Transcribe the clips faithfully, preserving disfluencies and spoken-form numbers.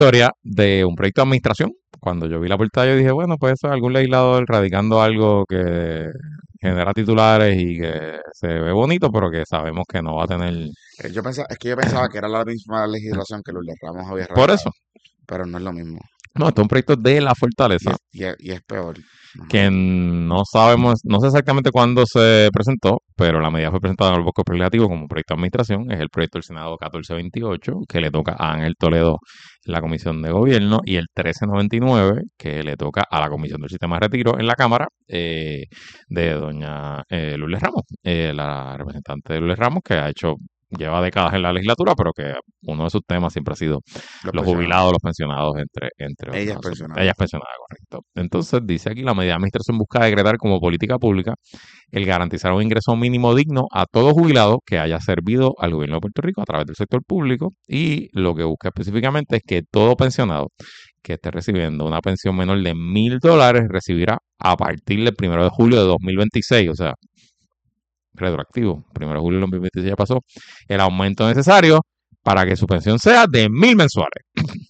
historia de un proyecto de administración. Cuando yo vi la portada, yo dije, bueno, pues eso es algún legislador radicando algo que genera titulares y que se ve bonito, pero que sabemos que no va a tener. Eh, Yo pensaba, es que yo pensaba que era la misma legislación que Lourdes Ramos había Por eso, radicado, pero no es lo mismo. no, esto es un proyecto de la Y Fortaleza es, y es, y es peor. Ajá. que no sabemos, no sé exactamente cuándo se presentó, pero la medida fue presentada en el Bosque Legislativo como proyecto de administración. Es el proyecto del Senado catorce veintiocho, que le toca a Ángel Toledo en la Comisión de Gobierno, y el trece noventa y nueve, que le toca a la Comisión del Sistema de Retiro en la Cámara, eh, de doña eh, Lourdes Ramos, eh, la representante de Lourdes Ramos, que ha hecho, lleva décadas en la legislatura, pero que uno de sus temas siempre ha sido Los los pensionados. jubilados, los pensionados, entre, entre Ella otros es asuntos. pensionada. Ella es pensionada, correcto. Entonces, dice aquí, la medida de administración busca decretar como política pública el garantizar un ingreso mínimo digno a todo jubilado que haya servido al gobierno de Puerto Rico a través del sector público, y lo que busca específicamente es que todo pensionado que esté recibiendo una pensión menor de mil dólares recibirá a partir del primero de julio de dos mil veintiséis, o sea, retroactivo, primero de julio de dos mil veintiséis ya pasó, el aumento necesario para que su pensión sea de mil mensuales.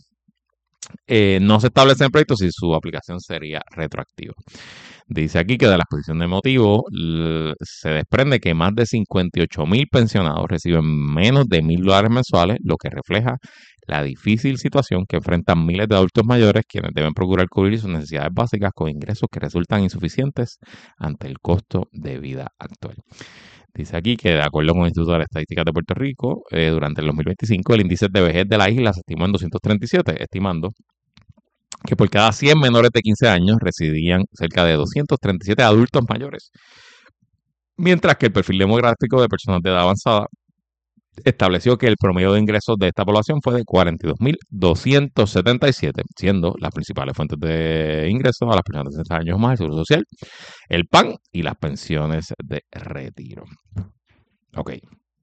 Eh, no se establece en el proyecto si su aplicación sería retroactiva. Dice aquí que de la exposición de motivos se desprende que más de cincuenta y ocho mil pensionados reciben menos de mil dólares mensuales, lo que refleja la difícil situación que enfrentan miles de adultos mayores quienes deben procurar cubrir sus necesidades básicas con ingresos que resultan insuficientes ante el costo de vida actual. Dice aquí que, de acuerdo con el Instituto de las Estadísticas de Puerto Rico, eh, durante el dos mil veinticinco el índice de vejez de la isla se estimó en doscientos treinta y siete, estimando que por cada cien menores de quince años residían cerca de doscientos treinta y siete adultos mayores, mientras que el perfil demográfico de personas de edad avanzada estableció que el promedio de ingresos de esta población fue de cuarenta y dos mil doscientos setenta y siete, siendo las principales fuentes de ingresos a las personas de sesenta años más el seguro social, el P A N y las pensiones de retiro. Ok.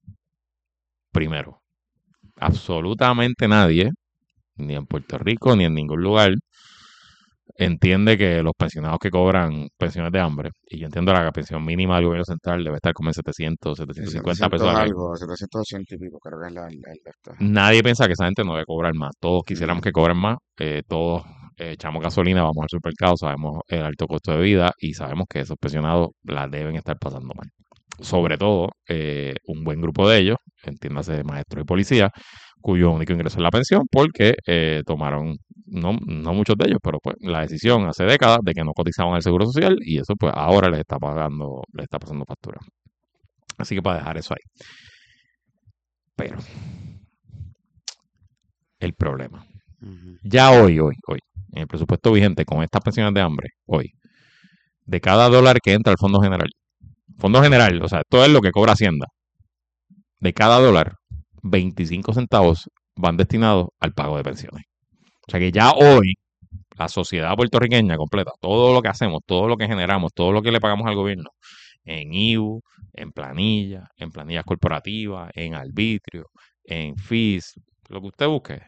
Primero, absolutamente nadie, ni en Puerto Rico ni en ningún lugar, entiende que los pensionados que cobran pensiones de hambre, y yo entiendo la pensión mínima del gobierno central debe estar como en setecientos, setecientos cincuenta pesos setecientos al mes. algo, setecientos ochenta y pico, creo que es la, la, la esta. Nadie piensa que esa gente no debe cobrar más. Todos quisiéramos Mm. que cobren más. Eh, todos eh, echamos gasolina, vamos al supermercado, sabemos el alto costo de vida y sabemos que esos pensionados la deben estar pasando mal. Sobre todo, eh, un buen grupo de ellos, entiéndase maestros y policías, cuyo único ingreso es la pensión, porque eh, tomaron, no, no muchos de ellos, pero pues la decisión hace décadas de que no cotizaban el seguro social, y eso pues ahora les está pagando, les está pasando factura. Así que para dejar eso ahí. Pero el problema, Ujú. ya hoy, hoy, hoy, en el presupuesto vigente con estas pensiones de hambre, hoy, de cada dólar que entra al Fondo General, Fondo General, o sea, todo es lo que cobra Hacienda, de cada dólar, veinticinco centavos van destinados al pago de pensiones. O sea que ya hoy la sociedad puertorriqueña completa, todo lo que hacemos, todo lo que generamos, todo lo que le pagamos al gobierno, en I V U, en planilla, en planillas corporativas, en arbitrio, en fees, lo que usted busque,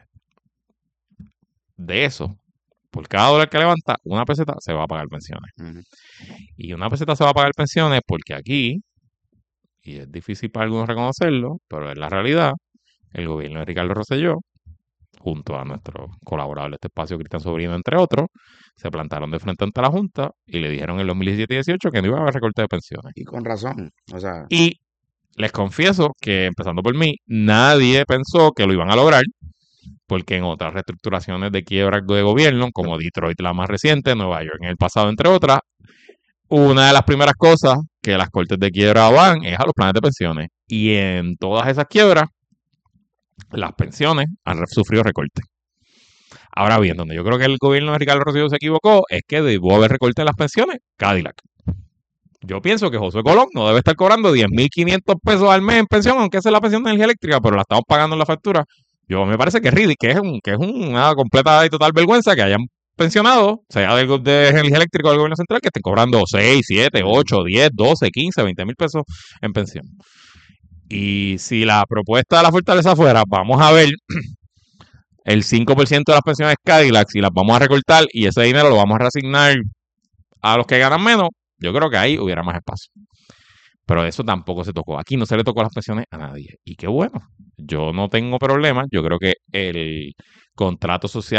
de eso, por cada dólar que levanta, una peseta se va a pagar pensiones. Ujú. Y una peseta se va a pagar pensiones porque aquí, y es difícil para algunos reconocerlo, pero es la realidad, el gobierno de Ricardo Rosselló, junto a nuestro colaborador de este espacio, Cristian Sobrino, entre otros, se plantaron de frente ante la Junta y le dijeron en dos mil diecisiete y dieciocho que no iba a haber recorte de pensiones. Y con razón, o sea, Y les confieso que, empezando por mí, nadie pensó que lo iban a lograr, porque en otras reestructuraciones de quiebra de gobierno, como Detroit la más reciente, Nueva York en el pasado, entre otras, una de las primeras cosas que las cortes de quiebra van es a los planes de pensiones. Y en todas esas quiebras, las pensiones han sufrido recortes. Ahora bien, donde yo creo que el gobierno de Ricardo Rosselló se equivocó es que debió haber recorte en las pensiones Cadillac. Yo pienso que José Colón no debe estar cobrando diez mil quinientos pesos al mes en pensión, aunque esa es la pensión de energía eléctrica, pero la estamos pagando en la factura. Yo me parece que es ridículo, que es, un, que es una completa y total vergüenza que hayan pensionado, sea del, de energía eléctrica o del gobierno central, que estén cobrando seis, siete, ocho, diez, doce, quince, veinte mil pesos en pensión. Y si la propuesta de la fortaleza fuera, vamos a ver el cinco por ciento de las pensiones Cadillac y las vamos a recortar y ese dinero lo vamos a reasignar a los que ganan menos, yo creo que ahí hubiera más espacio. Pero eso tampoco se tocó. Aquí no se le tocó las pensiones a nadie. Y qué bueno. Yo no tengo problema. Yo creo que el contrato social